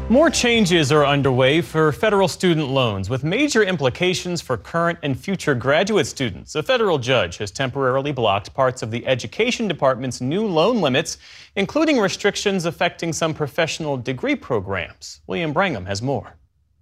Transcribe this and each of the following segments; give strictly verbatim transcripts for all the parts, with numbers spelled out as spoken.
More changes are underway for federal student loans with major implications for current and future graduate students. A federal judge has temporarily blocked parts of the Education Department's new loan limits, including restrictions affecting some professional degree programs. William Brangham has more.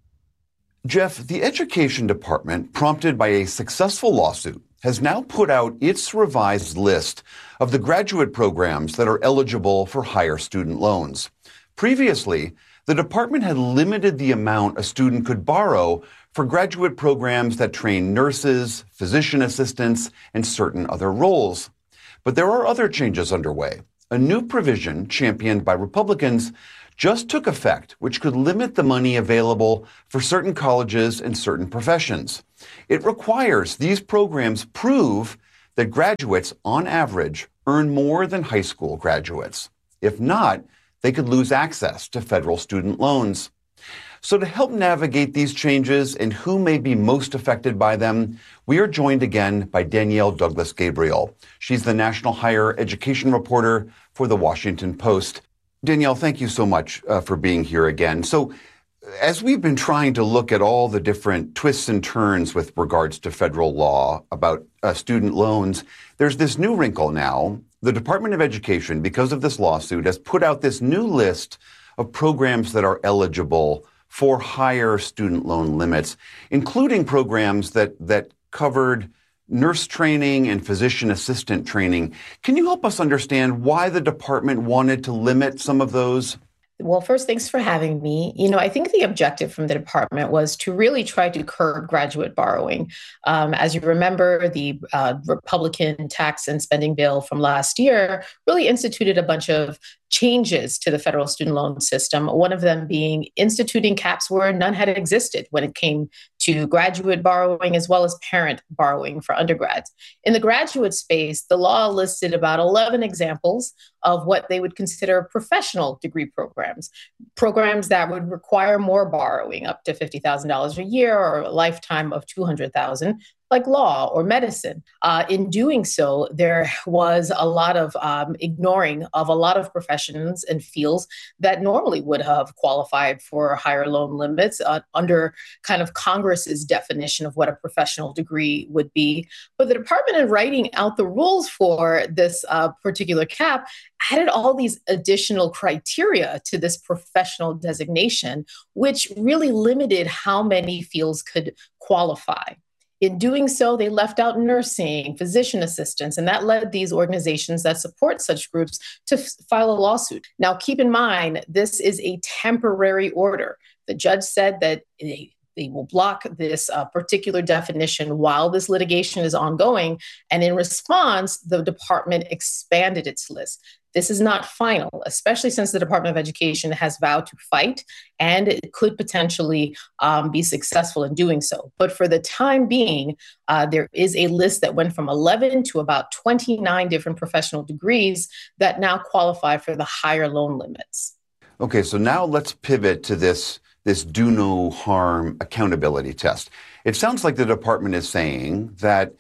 Jeff, the Education Department, prompted by a successful lawsuit, has now put out its revised list of the graduate programs that are eligible for higher student loans. Previously, the department had limited the amount a student could borrow for graduate programs that train nurses, physician assistants, and certain other roles. But there are other changes underway. A new provision championed by Republicans just took effect, which could limit the money available for certain colleges and certain professions. It requires these programs prove that graduates, on average, earn more than high school graduates. If not, they could lose access to federal student loans. So to help navigate these changes and who may be most affected by them, we are joined again by Danielle Douglas Gabriel. She's the national higher education reporter for the Washington Post. Danielle, thank you so much uh, for being here again. So as we've been trying to look at all the different twists and turns with regards to federal law about uh, student loans, there's this new wrinkle now. The Department of Education, because of this lawsuit, has put out this new list of programs that are eligible for higher student loan limits, including programs that, that covered nurse training and physician assistant training. Can you help us understand why the department wanted to limit some of those? Well, first, thanks for having me. You know, I think the objective from the department was to really try to curb graduate borrowing. Um, as you remember, the uh, Republican tax and spending bill from last year really instituted a bunch of changes to the federal student loan system, one of them being instituting caps where none had existed when it came to graduate borrowing as well as parent borrowing for undergrads. In the graduate space, the law listed about eleven examples of what they would consider professional degree programs, programs that would require more borrowing, up to fifty thousand dollars a year or a lifetime of two hundred thousand dollars. Like law or medicine. Uh, in doing so, there was a lot of um, ignoring of a lot of professions and fields that normally would have qualified for higher loan limits uh, under kind of Congress's definition of what a professional degree would be. But the department, in writing out the rules for this uh, particular cap, added all these additional criteria to this professional designation, which really limited how many fields could qualify. In doing so, they left out nursing, physician assistants, and that led these organizations that support such groups to f- file a lawsuit. Now, keep in mind, this is a temporary order. The judge said that they, they will block this uh, particular definition while this litigation is ongoing. And in response, the department expanded its list. This is not final, especially since the Department of Education has vowed to fight and it could potentially um, be successful in doing so. But for the time being, uh, there is a list that went from eleven to about twenty-nine different professional degrees that now qualify for the higher loan limits. Okay, so now let's pivot to this, this do no harm accountability test. It sounds like the department is saying that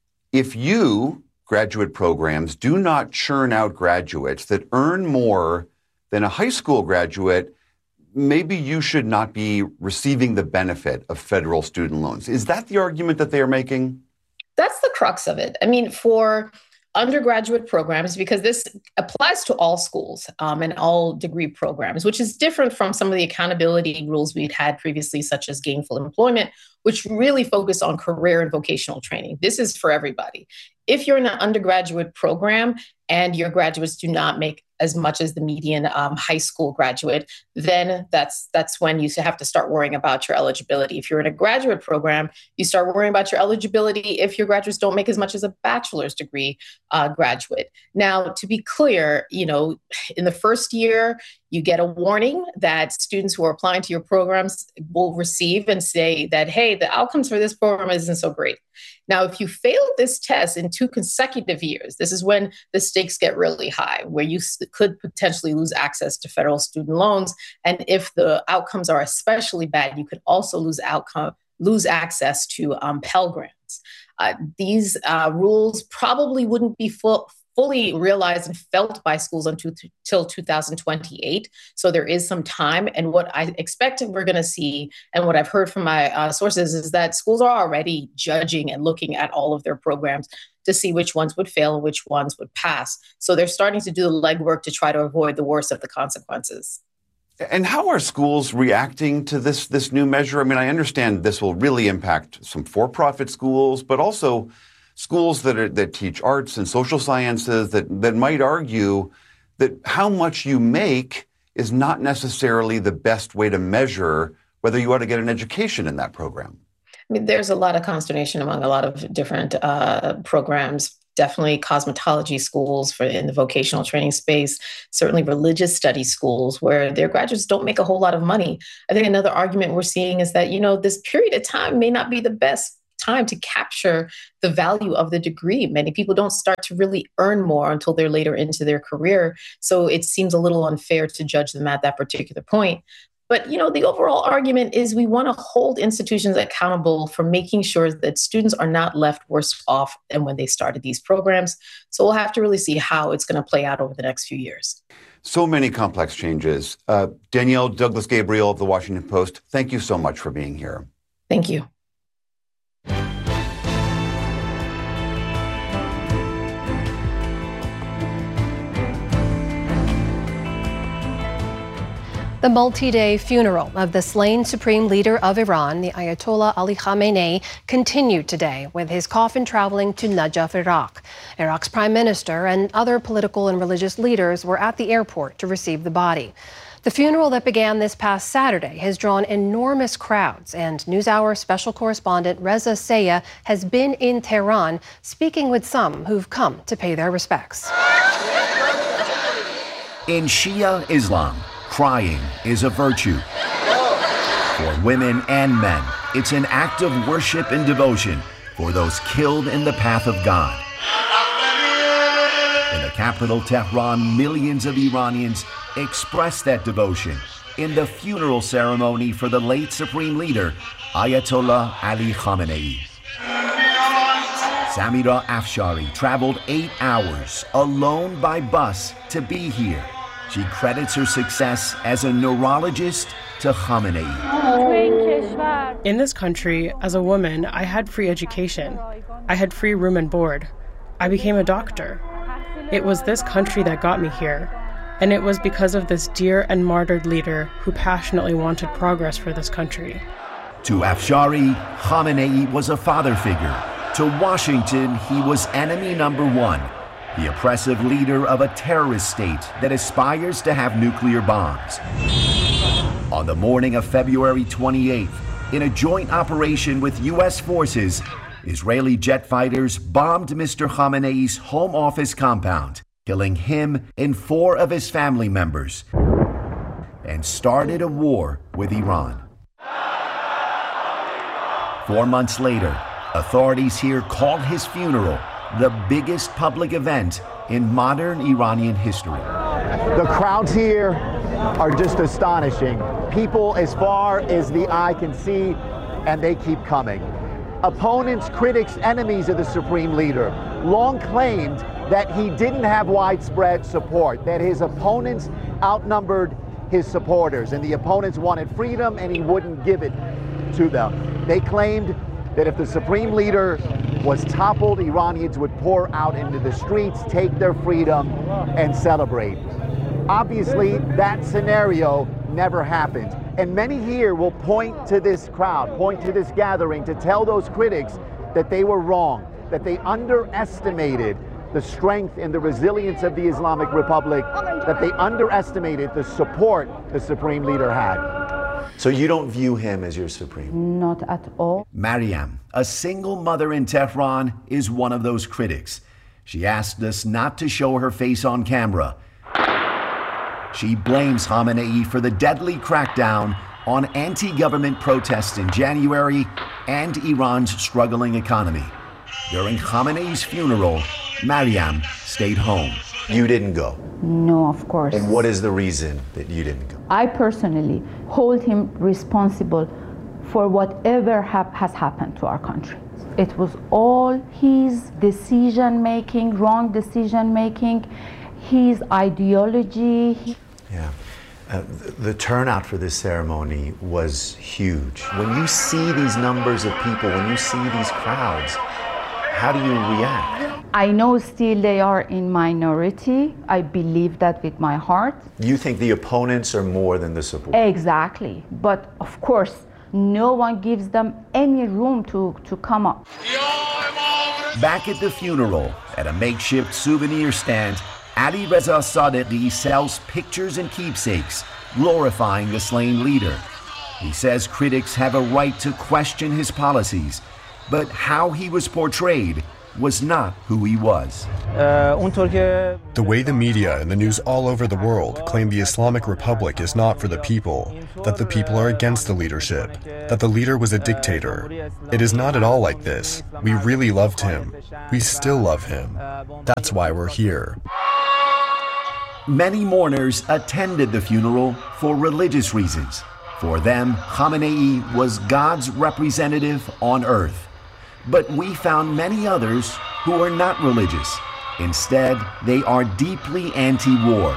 if you graduate programs do not churn out graduates that earn more than a high school graduate, maybe you should not be receiving the benefit of federal student loans. Is that the argument that they are making? That's the crux of it. I mean, for undergraduate programs, because this applies to all schools um, and all degree programs, which is different from some of the accountability rules we'd had previously, such as gainful employment, which really focus on career and vocational training. This is for everybody. If you're in an undergraduate program and your graduates do not make as much as the median um, high school graduate, then that's that's when you have to start worrying about your eligibility. If you're in a graduate program, you start worrying about your eligibility if your graduates don't make as much as a bachelor's degree uh, graduate. Now, to be clear, you know, in the first year, you get a warning that students who are applying to your programs will receive and say that, hey, the outcomes for this program isn't so great. Now, if you fail this test in two consecutive years, this is when the stakes get really high, where you could potentially lose access to federal student loans. And if the outcomes are especially bad, you could also lose outcome, lose access to um, Pell Grants. Uh, these uh, rules probably wouldn't be full, fully realized and felt by schools until two thousand twenty-eight. So there is some time. And what I expect we're going to see, and what I've heard from my uh, sources, is that schools are already judging and looking at all of their programs to see which ones would fail and which ones would pass. So they're starting to do the legwork to try to avoid the worst of the consequences. And how are schools reacting to this this new measure? I mean, I understand this will really impact some for-profit schools, but also schools that are, that teach arts and social sciences that, that might argue that how much you make is not necessarily the best way to measure whether you ought to get an education in that program. I mean, there's a lot of consternation among a lot of different uh, programs. Definitely cosmetology schools for in the vocational training space, certainly religious studies schools where their graduates don't make a whole lot of money. I think another argument we're seeing is that, you know, this period of time may not be the best time to capture the value of the degree. Many people don't start to really earn more until they're later into their career. So it seems a little unfair to judge them at that particular point. But, you know, the overall argument is we want to hold institutions accountable for making sure that students are not left worse off than when they started these programs. So we'll have to really see how it's going to play out over the next few years. So many complex changes. Uh, Danielle Douglas-Gabriel of The Washington Post, thank you so much for being here. Thank you. The multi-day funeral of the slain supreme leader of Iran, the Ayatollah Ali Khamenei, continued today with his coffin traveling to Najaf, Iraq. Iraq's prime minister and other political and religious leaders were at the airport to receive the body. The funeral that began this past Saturday has drawn enormous crowds, and NewsHour special correspondent Reza Sayah has been in Tehran speaking with some who've come to pay their respects. In Shia Islam, crying is a virtue. For women and men, it's an act of worship and devotion for those killed in the path of God. In the capital, Tehran, millions of Iranians expressed that devotion in the funeral ceremony for the late supreme leader, Ayatollah Ali Khamenei. Samira Afshari traveled eight hours alone by bus to be here. She credits her success as a neurologist to Khamenei. In this country, as a woman, I had free education. I had free room and board. I became a doctor. It was this country that got me here. And it was because of this dear and martyred leader who passionately wanted progress for this country. To Afshari, Khamenei was a father figure. To Washington, he was enemy number one. The oppressive leader of a terrorist state that aspires to have nuclear bombs. On the morning of February twenty-eighth, in a joint operation with U S forces, Israeli jet fighters bombed Mister Khamenei's home office compound, killing him and four of his family members, and started a war with Iran. Four months later, authorities here called his funeral the biggest public event in modern Iranian history. The crowds here are just astonishing. People as far as the eye can see, and they keep coming. Opponents, critics, enemies of the supreme leader long claimed that he didn't have widespread support, that his opponents outnumbered his supporters, and the opponents wanted freedom and he wouldn't give it to them. They claimed that if the supreme leader was toppled, Iranians would pour out into the streets, take their freedom, and celebrate. Obviously, that scenario never happened. And many here will point to this crowd, point to this gathering to tell those critics that they were wrong, that they underestimated the strength and the resilience of the Islamic Republic, that they underestimated the support the supreme leader had. So you don't view him as your supreme? Not at all. Mariam, a single mother in Tehran, is one of those critics. She asked us not to show her face on camera. She blames Khamenei for the deadly crackdown on anti-government protests in January and Iran's struggling economy. During Khamenei's funeral, Mariam stayed home. You didn't go? No, of course. And what is the reason that you didn't go? I personally hold him responsible for whatever ha- has happened to our country. It was all his decision making, wrong decision making, his ideology. Yeah. Uh, the, the turnout for this ceremony was huge. When you see these numbers of people, when you see these crowds, how do you react? I know still they are in minority. I believe that with my heart. You think the opponents are more than the support? Exactly. But of course, no one gives them any room to, to come up. Back at the funeral, at a makeshift souvenir stand, Ali Reza Sadiqi sells pictures and keepsakes, glorifying the slain leader. He says critics have a right to question his policies, but how he was portrayed was not who he was. The way the media and the news all over the world claim the Islamic Republic is not for the people, that the people are against the leadership, that the leader was a dictator. It is not at all like this. We really loved him. We still love him. That's why we're here. Many mourners attended the funeral for religious reasons. For them, Khamenei was God's representative on earth. But we found many others who are not religious. Instead, they are deeply anti-war.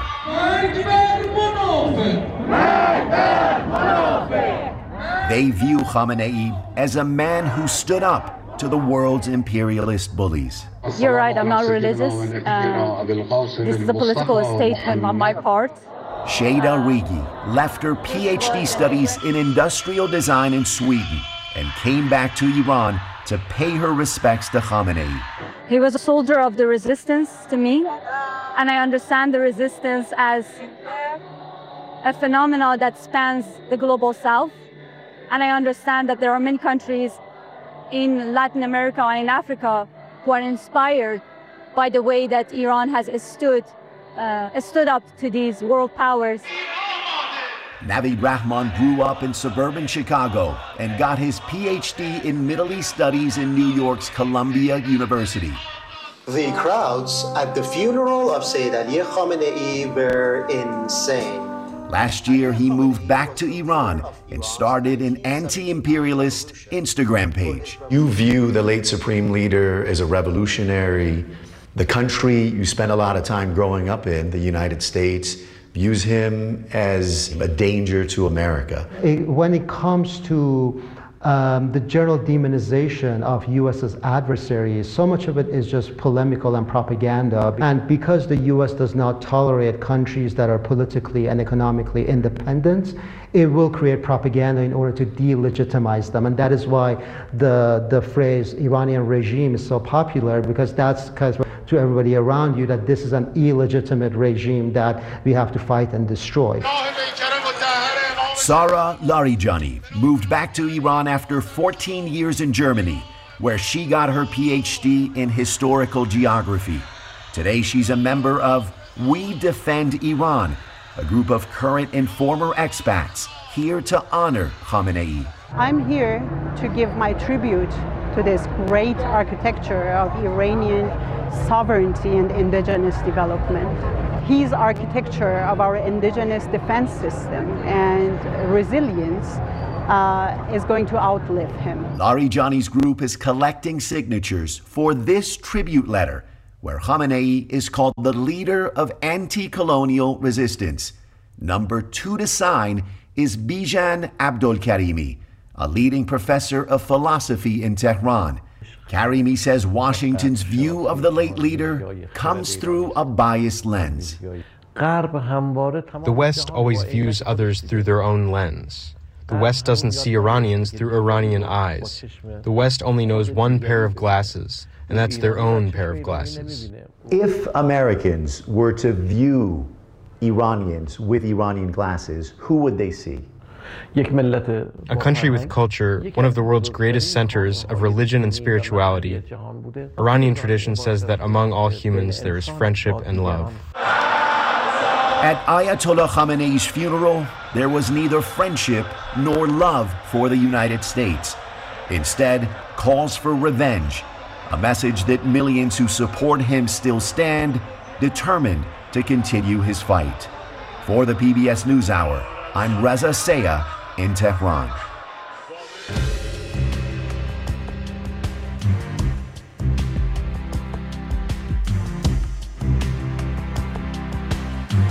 They view Khamenei as a man who stood up to the world's imperialist bullies. You're right, I'm not religious. Uh, this is a political statement on my part. Shada Rigi left her PhD studies in industrial design in Sweden and came back to Iran to pay her respects to Khamenei. He was a soldier of the resistance to me, and I understand the resistance as a phenomenon that spans the global south. And I understand that there are many countries in Latin America and in Africa who are inspired by the way that Iran has stood, uh, stood up to these world powers. Navid Rahman grew up in suburban Chicago and got his PhD in Middle East Studies in New York's Columbia University. The crowds at the funeral of Sayyid Ali Khamenei were insane. Last year, he moved back to Iran and started an anti-imperialist Instagram page. You view the late Supreme Leader as a revolutionary. The country you spent a lot of time growing up in, the United States, views him as a danger to America. It, when it comes to um, the general demonization of U S's adversaries, so much of it is just polemical and propaganda. And because the U S does not tolerate countries that are politically and economically independent, it will create propaganda in order to delegitimize them. And that is why the, the phrase Iranian regime is so popular, because that's because to everybody around you that this is an illegitimate regime that we have to fight and destroy. Sara Larijani moved back to Iran after fourteen years in Germany, where she got her PhD in historical geography. Today she's a member of We Defend Iran, a group of current and former expats here to honor Khamenei. I'm here to give my tribute to this great architecture of Iranian sovereignty and indigenous development. His architecture of our indigenous defense system and resilience uh, is going to outlive him. Larijani's group is collecting signatures for this tribute letter, where Khamenei is called the leader of anti-colonial resistance. Number two to sign is Bijan Abdolkarimi, a leading professor of philosophy in Tehran. Karimi says Washington's view of the late leader comes through a biased lens. The West always views others through their own lens. The West doesn't see Iranians through Iranian eyes. The West only knows one pair of glasses, and that's their own pair of glasses. If Americans were to view Iranians with Iranian glasses, who would they see? A country with culture, one of the world's greatest centers of religion and spirituality. Iranian tradition says that among all humans there is friendship and love. At Ayatollah Khamenei's funeral, there was neither friendship nor love for the United States. Instead, calls for revenge, a message that millions who support him still stand, determined to continue his fight. For the P B S NewsHour, I'm Reza Sayah in Tehran.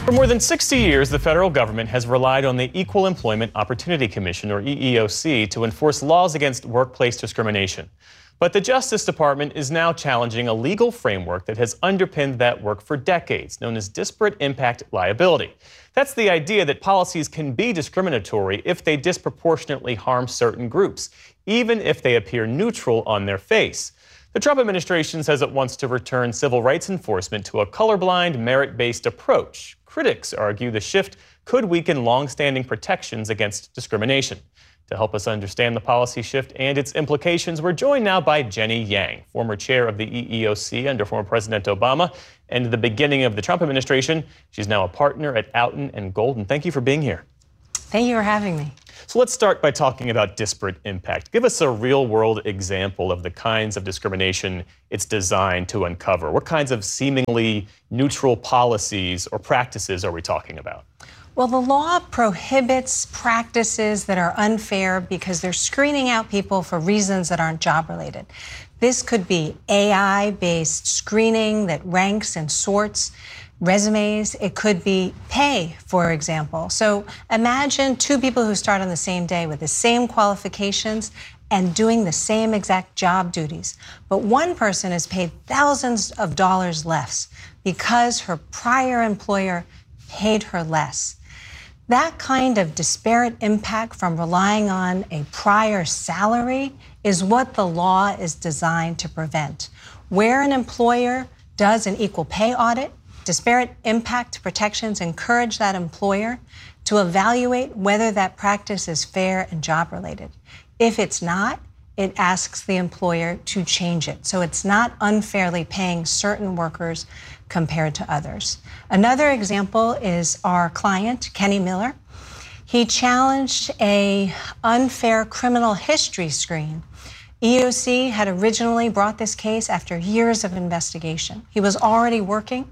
For more than sixty years, the federal government has relied on the Equal Employment Opportunity Commission, or E E O C, to enforce laws against workplace discrimination. But the Justice Department is now challenging a legal framework that has underpinned that work for decades, known as disparate impact liability. That's the idea that policies can be discriminatory if they disproportionately harm certain groups, even if they appear neutral on their face. The Trump administration says it wants to return civil rights enforcement to a colorblind, merit-based approach. Critics argue the shift could weaken long-standing protections against discrimination. To help us understand the policy shift and its implications, we're joined now by Jenny Yang, former chair of the E E O C under former President Obama and the beginning of the Trump administration. She's now a partner at Outten and Golden. Thank you for being here. Thank you for having me. So let's start by talking about disparate impact. Give us a real-world example of the kinds of discrimination it's designed to uncover. What kinds of seemingly neutral policies or practices are we talking about? Well, the law prohibits practices that are unfair because they're screening out people for reasons that aren't job-related. This could be A I-based screening that ranks and sorts resumes. It could be pay, for example. So imagine two people who start on the same day with the same qualifications and doing the same exact job duties. But one person is paid thousands of dollars less because her prior employer paid her less. That kind of disparate impact from relying on a prior salary is what the law is designed to prevent. Where an employer does an equal pay audit, disparate impact protections encourage that employer to evaluate whether that practice is fair and job-related. If it's not, it asks the employer to change it. So it's not unfairly paying certain workers compared to others. Another example is our client, Kenny Miller. He challenged a unfair criminal history screen. E E O C had originally brought this case after years of investigation. He was already working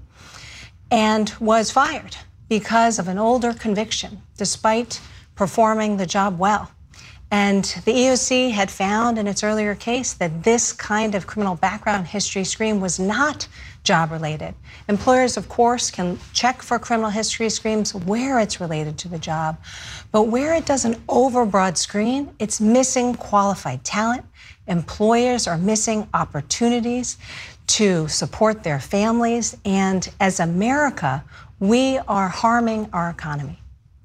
and was fired because of an older conviction, despite performing the job well. And the E E O C had found in its earlier case that this kind of criminal background history screen was not job-related. Employers, of course, can check for criminal history screens where it's related to the job, but where it does an overbroad screen, it's missing qualified talent. Employers are missing opportunities to support their families, and as America, we are harming our economy.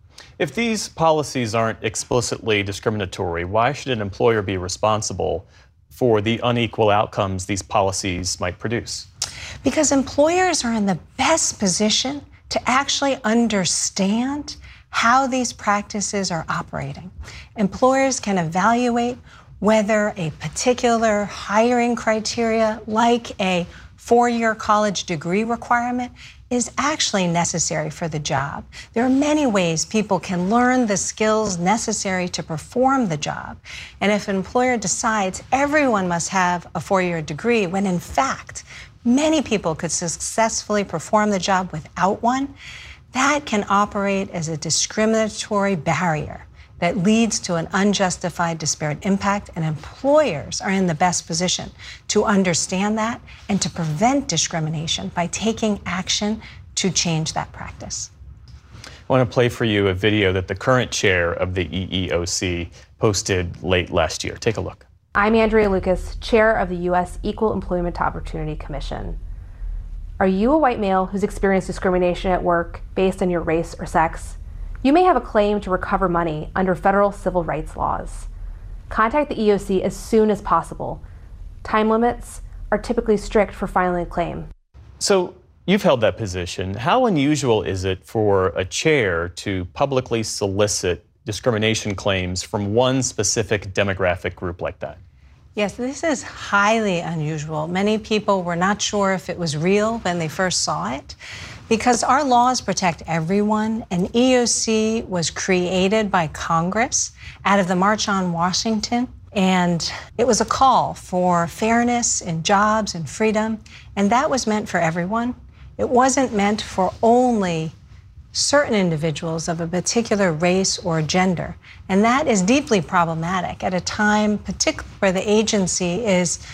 If these policies aren't explicitly discriminatory, why should an employer be responsible for the unequal outcomes these policies might produce? Because employers are in the best position to actually understand how these practices are operating. Employers can evaluate whether a particular hiring criteria, like a four-year college degree requirement, is actually necessary for the job. There are many ways people can learn the skills necessary to perform the job. And if an employer decides everyone must have a four-year degree, when in fact, many people could successfully perform the job without one, that can operate as a discriminatory barrier that leads to an unjustified disparate impact, and employers are in the best position to understand that and to prevent discrimination by taking action to change that practice. I want to play for you a video that the current chair of the E E O C posted late last year. Take a look. I'm Andrea Lucas, chair of the U S Equal Employment Opportunity Commission. Are you a white male who's experienced discrimination at work based on your race or sex? You may have a claim to recover money under federal civil rights laws. Contact the E E O C as soon as possible. Time limits are typically strict for filing a claim. So you've held that position. How unusual is it for a chair to publicly solicit discrimination claims from one specific demographic group like that? Yes, this is highly unusual. Many people were not sure if it was real when they first saw it, because our laws protect everyone, and E E O C was created by Congress out of the March on Washington, and it was a call for fairness in jobs and freedom, and that was meant for everyone. It wasn't meant for only certain individuals of a particular race or gender, and that is deeply problematic at a time particularly where the agency is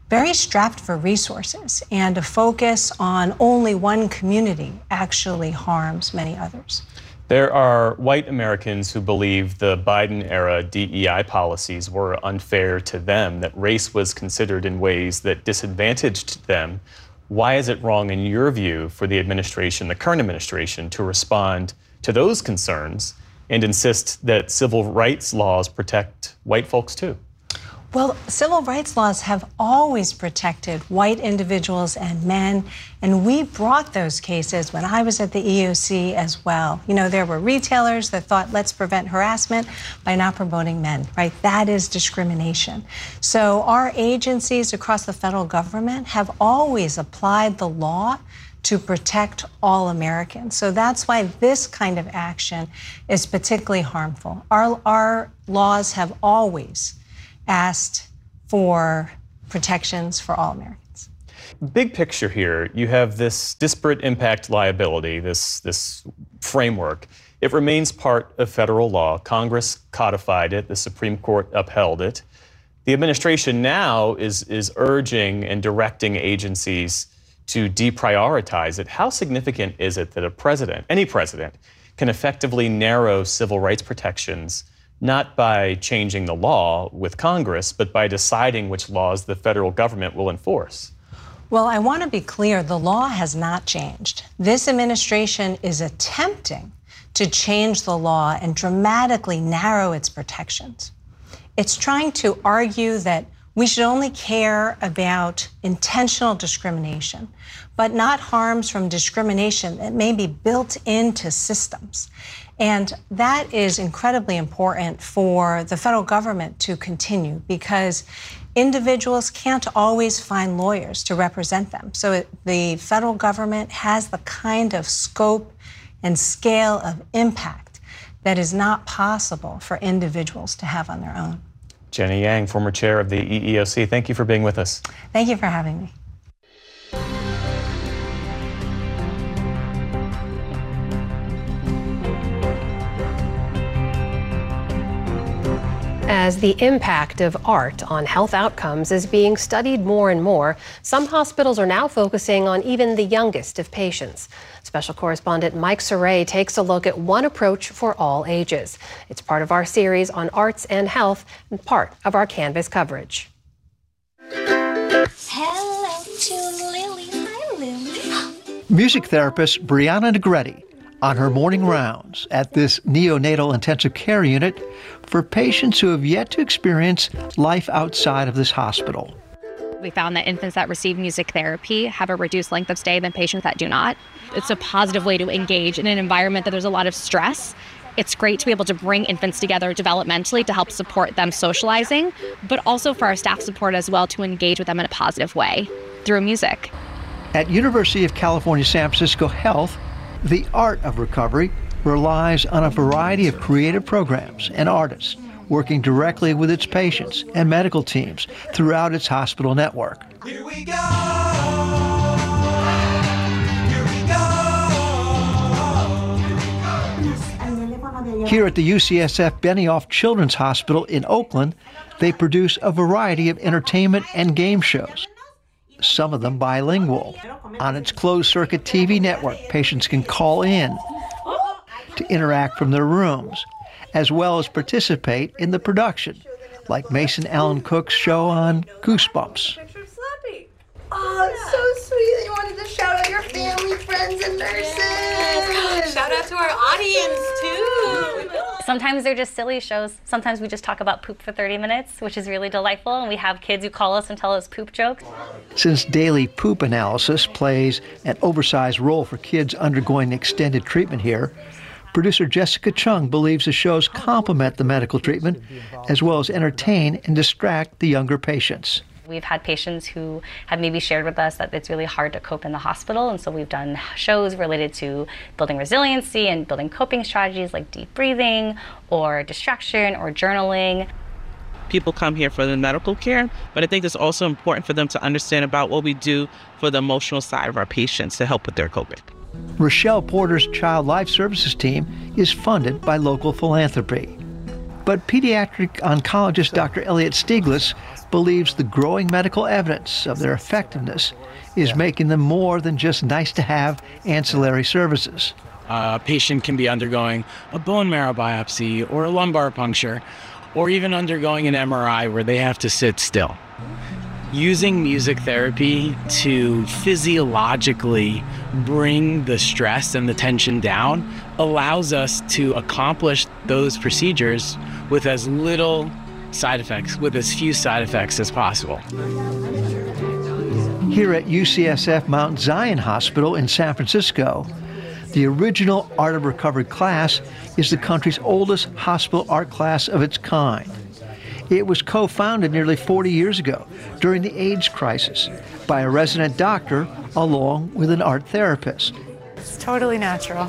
very strapped for resources, and a focus on only one community actually harms many others. There are white Americans who believe the Biden-era D E I policies were unfair to them, that race was considered in ways that disadvantaged them. Why is it wrong, in your view, for the administration, the current administration, to respond to those concerns and insist that civil rights laws protect white folks too? Well, civil rights laws have always protected white individuals and men, and we brought those cases when I was at the E E O C as well. You know, there were retailers that thought, let's prevent harassment by not promoting men, right? That is discrimination. So our agencies across the federal government have always applied the law to protect all Americans. So that's why this kind of action is particularly harmful. Our, our laws have always asked for protections for all Americans. Big picture here, you have this disparate impact liability, this, this framework. It remains part of federal law. Congress codified it. The Supreme Court upheld it. The administration now is, is urging and directing agencies to deprioritize it. How significant is it that a president, any president, can effectively narrow civil rights protections, not by changing the law with Congress, but by deciding which laws the federal government will enforce? Well, I want to be clear, the law has not changed. This administration is attempting to change the law and dramatically narrow its protections. It's trying to argue that we should only care about intentional discrimination, but not harms from discrimination that may be built into systems. And that is incredibly important for the federal government to continue, because individuals can't always find lawyers to represent them. So it, the federal government has the kind of scope and scale of impact that is not possible for individuals to have on their own. Jenny Yang, former chair of the E E O C, thank you for being with us. Thank you for having me. As the impact of art on health outcomes is being studied more and more, some hospitals are now focusing on even the youngest of patients. Special correspondent Mike Saray takes a look at one approach for all ages. It's part of our series on arts and health and part of our Canvas coverage. Hello to Lily. Hi, Lily. Music therapist Brianna Negretti on her morning rounds at this neonatal intensive care unit for patients who have yet to experience life outside of this hospital. We found that infants that receive music therapy have a reduced length of stay than patients that do not. It's a positive way to engage in an environment that there's a lot of stress. It's great to be able to bring infants together developmentally to help support them socializing, but also for our staff support as well to engage with them in a positive way through music. At University of California, San Francisco Health, the art of recovery relies on a variety of creative programs and artists working directly with its patients and medical teams throughout its hospital network. Here we go. Here we go. Here at the U C S F Benioff Children's Hospital in Oakland, they produce a variety of entertainment and game shows, some of them bilingual. On its closed-circuit T V network, patients can call in to interact from their rooms, as well as participate in the production, like Mason Allen Cook's show on Goosebumps. Oh, it's so sweet that you wanted to shout out your family, friends, and nurses. Yes. Shout out to our audience, too. Sometimes they're just silly shows. Sometimes we just talk about poop for thirty minutes, which is really delightful, and we have kids who call us and tell us poop jokes. Since daily poop analysis plays an oversized role for kids undergoing extended treatment here, producer Jessica Chung believes the shows complement the medical treatment as well as entertain and distract the younger patients. We've had patients who have maybe shared with us that it's really hard to cope in the hospital, and so we've done shows related to building resiliency and building coping strategies like deep breathing or distraction or journaling. People come here for the medical care, but I think it's also important for them to understand about what we do for the emotional side of our patients to help with their coping. Rochelle Porter's Child Life Services team is funded by local philanthropy. But pediatric oncologist Doctor Elliot Stiglitz believes the growing medical evidence of their effectiveness is making them more than just nice-to-have ancillary services. A patient can be undergoing a bone marrow biopsy or a lumbar puncture, or even undergoing an M R I where they have to sit still. Using music therapy to physiologically bring the stress and the tension down allows us to accomplish those procedures with as little side effects, with as few side effects as possible. Here at U C S F Mount Zion Hospital in San Francisco, the original Art of Recovery class is the country's oldest hospital art class of its kind. It was co-founded nearly forty years ago during the AIDS crisis by a resident doctor along with an art therapist. It's totally natural.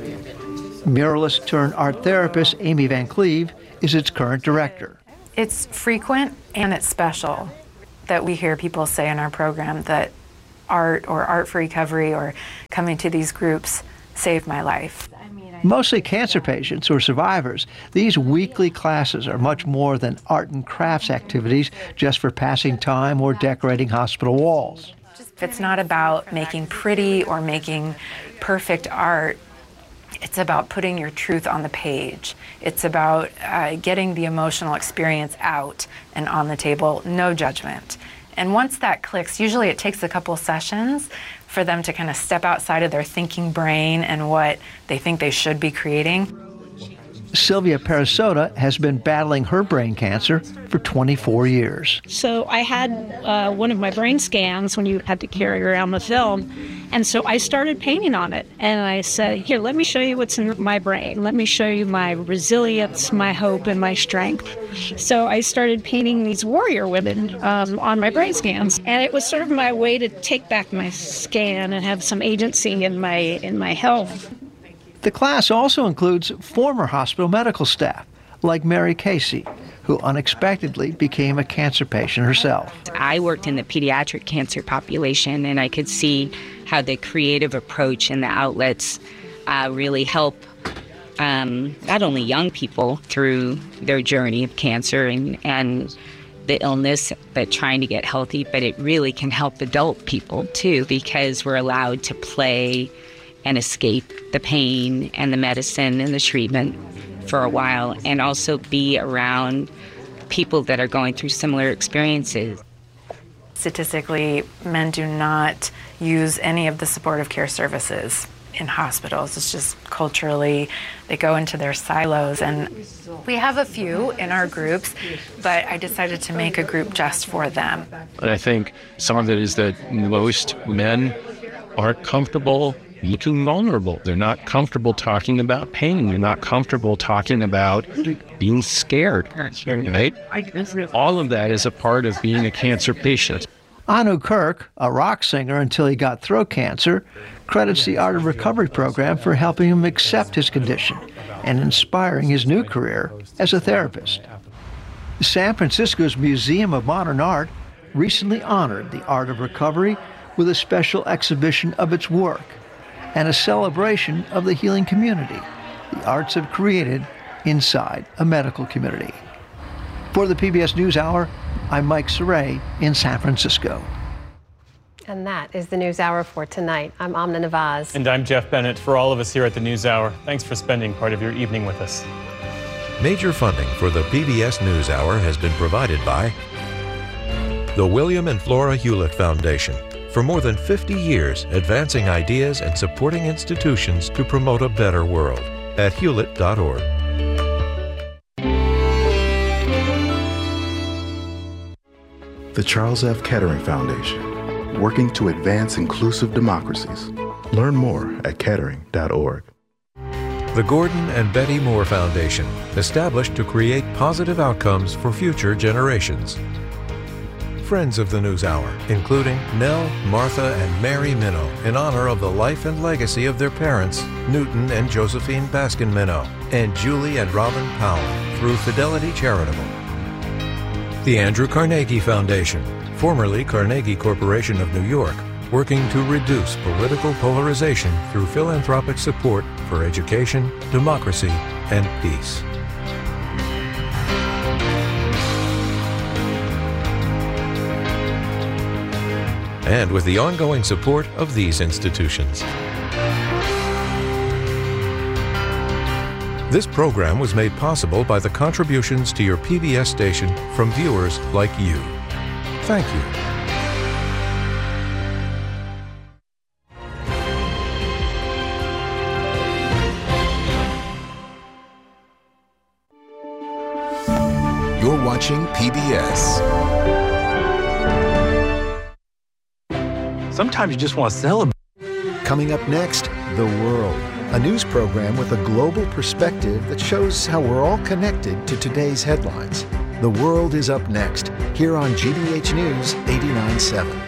Muralist turned art therapist Amy Van Cleve is its current director. It's frequent and it's special that we hear people say in our program that art or art for recovery or coming to these groups saved my life. Mostly cancer patients or survivors, these weekly classes are much more than art and crafts activities just for passing time or decorating hospital walls. It's not about making pretty or making perfect art. It's about putting your truth on the page. It's about uh, getting the emotional experience out and on the table, no judgment. And once that clicks, usually it takes a couple sessions for them to kind of step outside of their thinking brain and what they think they should be creating. Sylvia Perisota has been battling her brain cancer for twenty-four years. So I had uh, one of my brain scans when you had to carry around the film, and so I started painting on it. And I said, here, let me show you what's in my brain. Let me show you my resilience, my hope, and my strength. So I started painting these warrior women um, on my brain scans. And it was sort of my way to take back my scan and have some agency in my in my health. The class also includes former hospital medical staff, like Mary Casey, who unexpectedly became a cancer patient herself. I worked in the pediatric cancer population, and I could see how the creative approach and the outlets uh, really help um, not only young people through their journey of cancer and, and the illness, but trying to get healthy, but it really can help adult people too, because we're allowed to play and escape the pain and the medicine and the treatment for a while, and also be around people that are going through similar experiences. Statistically, men do not use any of the supportive care services in hospitals. It's just culturally, they go into their silos, and we have a few in our groups, but I decided to make a group just for them. And I think some of it is that most men aren't comfortable looking vulnerable. They're not comfortable talking about pain. They're not comfortable talking about being scared, right? All of that is a part of being a cancer patient. Anu Kirk, a rock singer until he got throat cancer, credits the Art of Recovery program for helping him accept his condition and inspiring his new career as a therapist. San Francisco's Museum of Modern Art recently honored the Art of Recovery with a special exhibition of its work and a celebration of the healing community the arts have created inside a medical community. For the P B S NewsHour, I'm Mike Saray in San Francisco. And that is the NewsHour for tonight. I'm Amna Nawaz. And I'm Jeff Bennett. For all of us here at the NewsHour, thanks for spending part of your evening with us. Major funding for the P B S NewsHour has been provided by the William and Flora Hewlett Foundation. For more than fifty years, advancing ideas and supporting institutions to promote a better world at hewlett dot org. The Charles F. Kettering Foundation, working to advance inclusive democracies. Learn more at kettering dot org. The Gordon and Betty Moore Foundation, established to create positive outcomes for future generations. Friends of the NewsHour, including Nell, Martha, and Mary Minow, in honor of the life and legacy of their parents, Newton and Josephine Baskin Minow, and Julie and Robin Powell, through Fidelity Charitable. The Andrew Carnegie Foundation, formerly Carnegie Corporation of New York, working to reduce political polarization through philanthropic support for education, democracy, and peace. and with the ongoing support of these institutions. This program was made possible by the contributions to your P B S station from viewers like you. Thank you. You're watching P B S. Sometimes you just want to celebrate. Coming up next, The World, a news program with a global perspective that shows how we're all connected to today's headlines. The World is up next, here on G B H News eighty-nine point seven.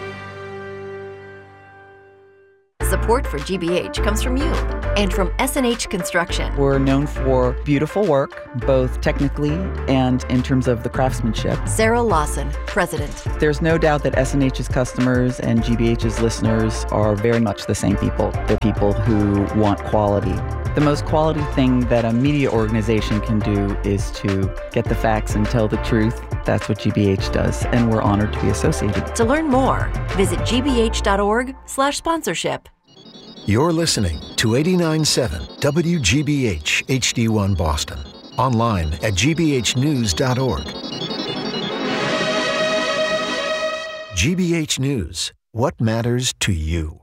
Support for G B H comes from you and from S and H Construction. We're known for beautiful work, both technically and in terms of the craftsmanship. Sarah Lawson, President. There's no doubt that S and H's customers and G B H's listeners are very much the same people. They're people who want quality. The most quality thing that a media organization can do is to get the facts and tell the truth. That's what G B H does, and we're honored to be associated. To learn more, visit g b h dot org slash sponsorship. You're listening to eighty-nine point seven W G B H H D one Boston. Online at g b h news dot org. G B H News. What matters to you?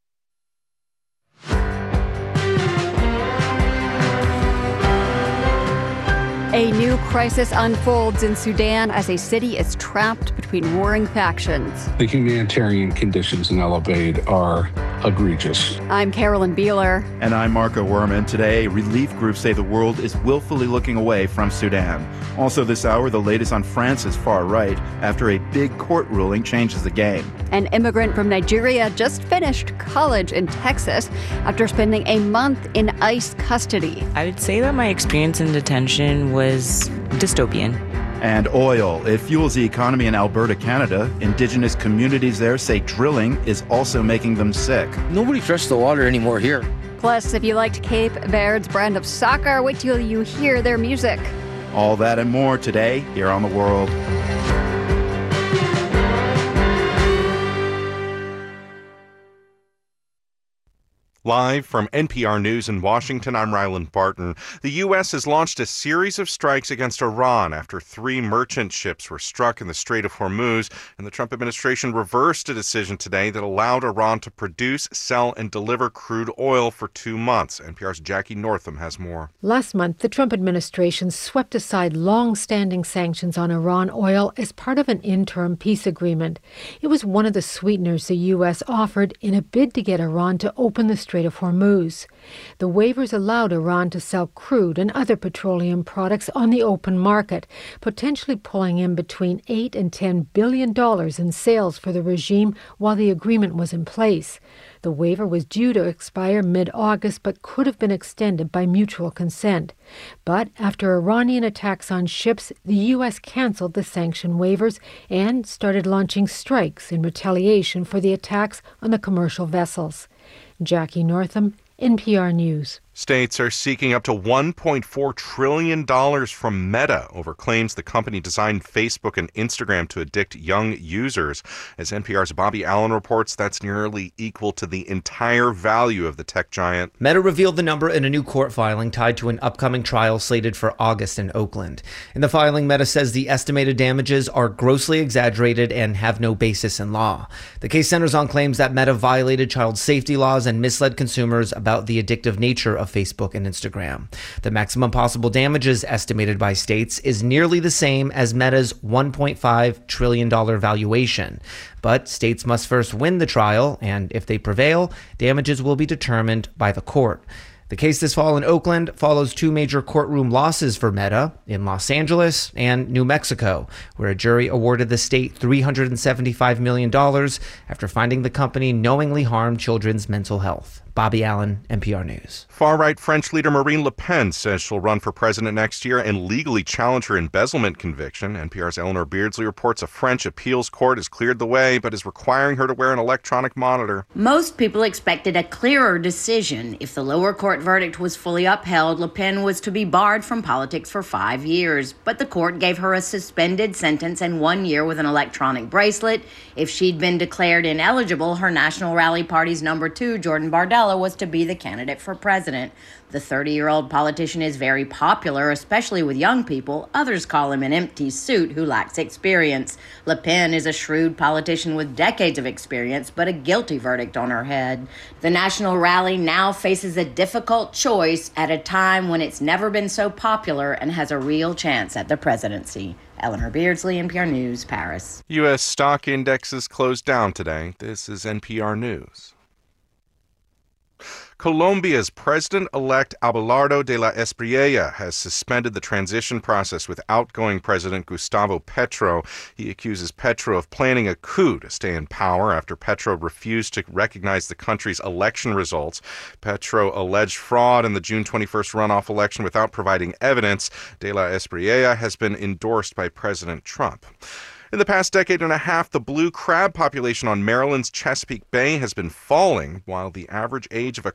A new crisis unfolds in Sudan as a city is trapped between warring factions. The humanitarian conditions in El Obeid are egregious. I'm Carolyn Beeler. And I'm Marco Werman. Today, relief groups say the world is willfully looking away from Sudan. Also this hour, the latest on France's far right after a big court ruling changes the game. An immigrant from Nigeria just finished college in Texas after spending a month in ICE custody. I would say that my experience in detention was dystopian. And oil. It fuels the economy in Alberta, Canada. Indigenous communities there say drilling is also making them sick. Nobody trusts the water anymore here. Plus, if you liked Cape Verde's brand of soccer, wait till you hear their music. All that and more today here on The World. Live from N P R News in Washington, I'm Ryland Barton. The U S has launched a series of strikes against Iran after three merchant ships were struck in the Strait of Hormuz, and the Trump administration reversed a decision today that allowed Iran to produce, sell, and deliver crude oil for two months. N P R's Jackie Northam has more. Last month, the Trump administration swept aside long-standing sanctions on Iran oil as part of an interim peace agreement. It was one of the sweeteners the U S offered in a bid to get Iran to open the Strait of Hormuz. The waivers allowed Iran to sell crude and other petroleum products on the open market, potentially pulling in between eight and ten billion dollars in sales for the regime while the agreement was in place. The waiver was due to expire mid-August but could have been extended by mutual consent. But after Iranian attacks on ships, the U S canceled the sanction waivers and started launching strikes in retaliation for the attacks on the commercial vessels. Jackie Northam, N P R News. States are seeking up to one point four trillion dollars from Meta over claims the company designed Facebook and Instagram to addict young users. As N P R's Bobby Allen reports, that's nearly equal to the entire value of the tech giant. Meta revealed the number in a new court filing tied to an upcoming trial slated for August in Oakland. In the filing, Meta says the estimated damages are grossly exaggerated and have no basis in law. The case centers on claims that Meta violated child safety laws and misled consumers about the addictive nature of Facebook and Instagram. The maximum possible damages estimated by states is nearly the same as Meta's one point five trillion dollars valuation. But states must first win the trial, and if they prevail, damages will be determined by the court. The case this fall in Oakland follows two major courtroom losses for Meta in Los Angeles and New Mexico, where a jury awarded the state three hundred seventy-five million dollars after finding the company knowingly harmed children's mental health. Bobby Allen, N P R News. Far-right French leader Marine Le Pen says she'll run for president next year and legally challenge her embezzlement conviction. N P R's Eleanor Beardsley reports a French appeals court has cleared the way, but is requiring her to wear an electronic monitor. Most people expected a clearer decision. If the lower court verdict was fully upheld, Le Pen was to be barred from politics for five years. But the court gave her a suspended sentence and one year with an electronic bracelet. If she'd been declared ineligible, her National Rally Party's number two, Jordan Bardella, was to be the candidate for president. The thirty-year-old politician is very popular, especially with young people. Others call him an empty suit who lacks experience. Le Pen is a shrewd politician with decades of experience, but a guilty verdict on her head. The National Rally now faces a difficult choice at a time when it's never been so popular and has a real chance at the presidency. Eleanor Beardsley, N P R News, Paris. U S stock indexes closed down today. This is N P R News. Colombia's president-elect Abelardo de la Espriella has suspended the transition process with outgoing President Gustavo Petro. He accuses Petro of planning a coup to stay in power after Petro refused to recognize the country's election results. Petro alleged fraud in the June twenty-first runoff election without providing evidence. De la Espriella has been endorsed by President Trump. In the past decade and a half, the blue crab population on Maryland's Chesapeake Bay has been falling, while the average age of a